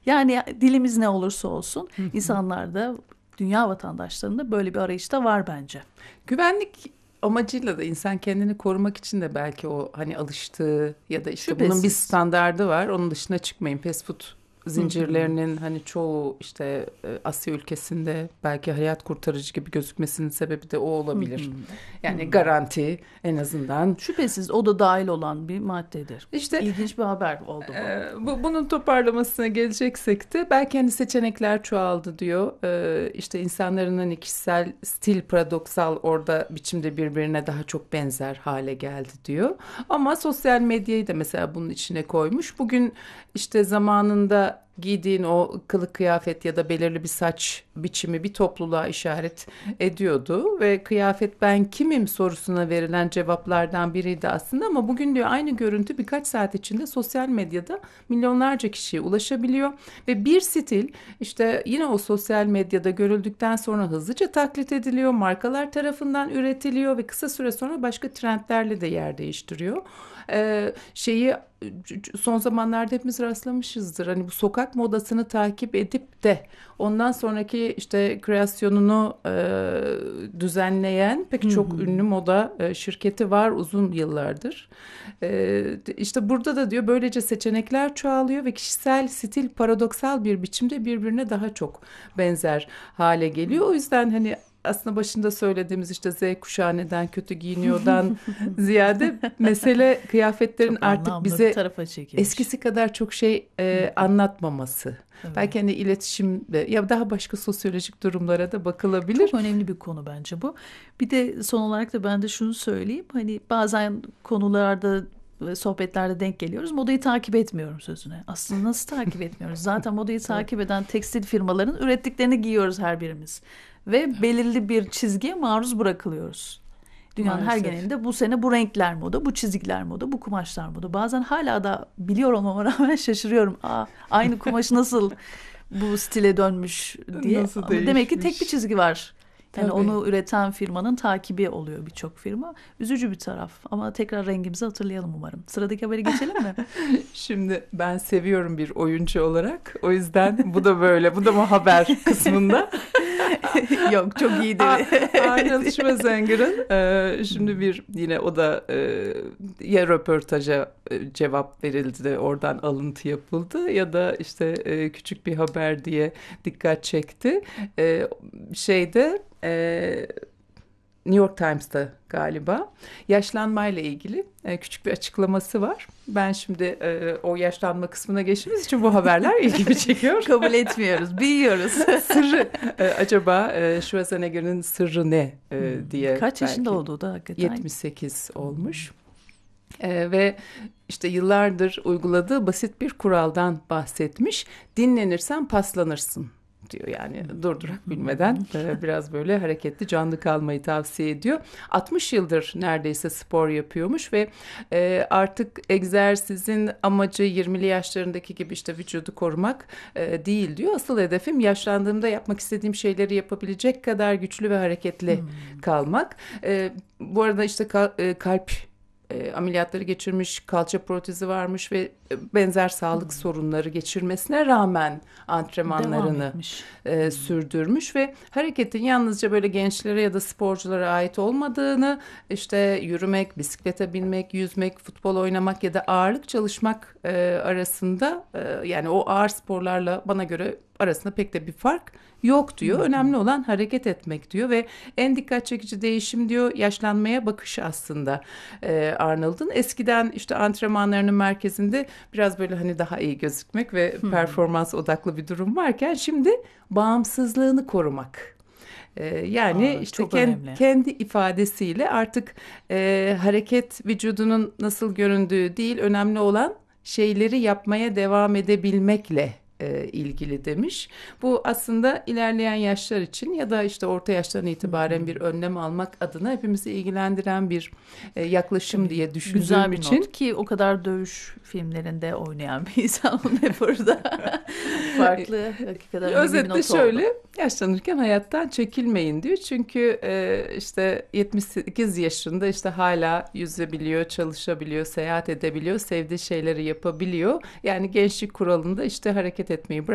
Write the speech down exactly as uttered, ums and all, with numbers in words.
Yani dilimiz ne olursa olsun insanlarda, dünya vatandaşlarında böyle bir arayışta var bence. Güvenlik amacıyla da insan kendini korumak için de belki o hani alıştığı ya da işte Şüphesiz. bunun bir standardı var. Onun dışına çıkmayın. Fast food zincirlerinin hani çoğu işte Asya ülkesinde belki hayat kurtarıcı gibi gözükmesinin sebebi de o olabilir. Yani garanti en azından. Şüphesiz o da dahil olan bir maddedir. İşte İlginç bir haber oldu bu. E, bu bunun toparlamasına geleceksek de belki hani seçenekler çoğaldı diyor. E, işte insanların hani kişisel stil paradoksal orada biçimde birbirine daha çok benzer hale geldi diyor. Ama sosyal medyayı da mesela bunun içine koymuş. Bugün işte zamanında giydiğin o kılık kıyafet ya da belirli bir saç biçimi bir topluluğa işaret ediyordu ve kıyafet ben kimim sorusuna verilen cevaplardan biriydi aslında, ama bugün diyor aynı görüntü birkaç saat içinde sosyal medyada milyonlarca kişiye ulaşabiliyor ve bir stil işte yine o sosyal medyada görüldükten sonra hızlıca taklit ediliyor, markalar tarafından üretiliyor ve kısa süre sonra başka trendlerle de yer değiştiriyor. Ee, şeyi son zamanlarda hepimiz rastlamışızdır. Hani bu sokak modasını takip edip de ondan sonraki işte kreasyonunu e, düzenleyen pek çok hı hı. ünlü moda e, şirketi var uzun yıllardır. E, işte burada da diyor böylece seçenekler çoğalıyor ve kişisel stil paradoksal bir biçimde birbirine daha çok benzer hale geliyor. O yüzden hani aslında başında söylediğimiz işte Z kuşağı neden kötü giyiniyordan ziyade mesele kıyafetlerin çok artık bize eskisi kadar çok şey e, anlatmaması. Evet. Belki hani iletişimde ya daha başka sosyolojik durumlara da bakılabilir. Çok önemli bir konu bence bu. Bir de son olarak da ben de şunu söyleyeyim. Hani bazen konularda sohbetlerde denk geliyoruz. Modayı takip etmiyorum sözüne. Aslında nasıl takip etmiyoruz? Zaten modayı takip eden tekstil firmaların ürettiklerini giyiyoruz her birimiz. Ve belirli bir çizgiye maruz bırakılıyoruz. Dünyanın Maalesef. her genelinde bu sene bu renkler moda, bu çizgiler moda, bu kumaşlar moda. Bazen hala da biliyor olmama rağmen şaşırıyorum. Aa, aynı kumaş nasıl bu stile dönmüş diye. Nasıl Ama demek ki tek bir çizgi var. Yani Tabii. onu üreten firmanın takibi oluyor birçok firma. Üzücü bir taraf ama tekrar rengimizi hatırlayalım umarım. Sıradaki haberi geçelim mi? Şimdi ben seviyorum bir oyuncu olarak. O yüzden bu da böyle. Bu da mı haber kısmında? Yok çok iyiydi. Arnold Schwarzenegger'ın e, şimdi bir yine o da e, ya röportaja e, cevap verildi, oradan alıntı yapıldı ya da işte e, küçük bir haber diye dikkat çekti. E, şeyde e, New York Times'ta galiba yaşlanmayla ilgili e, küçük bir açıklaması var. Ben şimdi e, o yaşlanma kısmına geçtiğimiz için bu haberler ilgimi çekiyor. Kabul etmiyoruz, biliyoruz. Sırrı e, acaba e, Schwarzenegger'in sırrı ne e, diye. Kaç yaşında olduğu da hakikaten. yetmiş sekiz olmuş. E, ve işte yıllardır uyguladığı basit bir kuraldan bahsetmiş. Dinlenirsen paslanırsın diyor, yani durdurak bilmeden biraz böyle hareketli canlı kalmayı tavsiye ediyor. altmış yıldır neredeyse spor yapıyormuş ve artık egzersizin amacı yirmili yaşlarındaki gibi işte vücudu korumak değil diyor. Asıl hedefim yaşlandığımda yapmak istediğim şeyleri yapabilecek kadar güçlü ve hareketli hmm. kalmak. Bu arada işte kalp E, ameliyatları geçirmiş, kalça protezi varmış ve benzer sağlık hmm. sorunları geçirmesine rağmen antrenmanlarını e, sürdürmüş ve hareketin yalnızca böyle gençlere ya da sporculara ait olmadığını, işte yürümek, bisiklete binmek, yüzmek, futbol oynamak ya da ağırlık çalışmak e, arasında e, yani o ağır sporlarla bana göre arasında pek de bir fark yok diyor. Hmm. Önemli olan hareket etmek diyor ve en dikkat çekici değişim diyor yaşlanmaya bakış aslında ee, Arnold'un. Eskiden işte antrenmanlarının merkezinde biraz böyle hani daha iyi gözükmek ve hmm. performans odaklı bir durum varken şimdi bağımsızlığını korumak. Ee, yani Aa, işte kend, kendi ifadesiyle artık e, hareket vücudunun nasıl göründüğü değil, önemli olan şeyleri yapmaya devam edebilmekle E, ilgili demiş. Bu aslında ilerleyen yaşlar için ya da işte orta yaştan itibaren hmm. bir önlem almak adına hepimizi ilgilendiren bir e, yaklaşım Tabii, diye düşündüğüm güzel bir için. Not ki o kadar dövüş filmlerinde oynayan bir insan hep burada. Farklı hakikaten. Özetle şöyle oldu. Yaşlanırken hayattan çekilmeyin diyor. Çünkü e, işte yetmiş sekiz yaşında işte hala yüzebiliyor, çalışabiliyor, seyahat edebiliyor, sevdiği şeyleri yapabiliyor. Yani gençlik kuralında işte hareket etmeyi bırak.